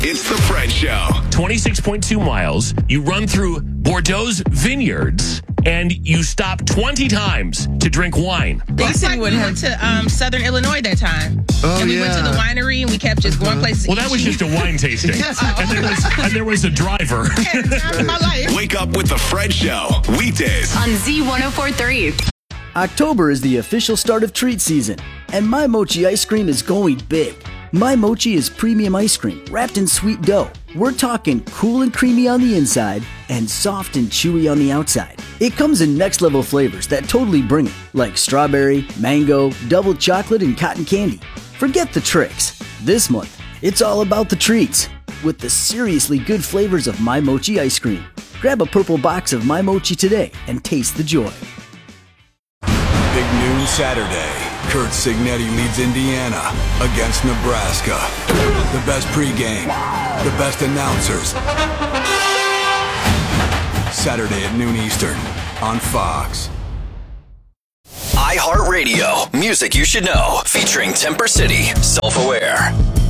It's the Fred Show. 26.2 miles. You run through Bordeaux's vineyards, and you stop 20 times to drink wine. That's like we went to Southern Illinois that time. And we went to the winery, and we kept just going places. Well, that was just a wine tasting. and there was a driver. My life. Wake up with the Fred Show. Weekdays on Z104.3. October is the official start of treat season, and My Mochi ice cream is going big. My Mochi is premium ice cream wrapped in sweet dough. We're talking cool and creamy on the inside and soft and chewy on the outside. It comes in next level flavors that totally bring it, like strawberry, mango, double chocolate, and cotton candy. Forget the tricks. This month, it's all about the treats with the seriously good flavors of My Mochi ice cream. Grab a purple box of My Mochi today and taste the joy. Big noon Saturday. Kurt Signetti leads Indiana against Nebraska. The best pregame, the best announcers. Saturday at noon Eastern on Fox. iHeartRadio. Music you should know. Featuring Temper City. Self-Aware.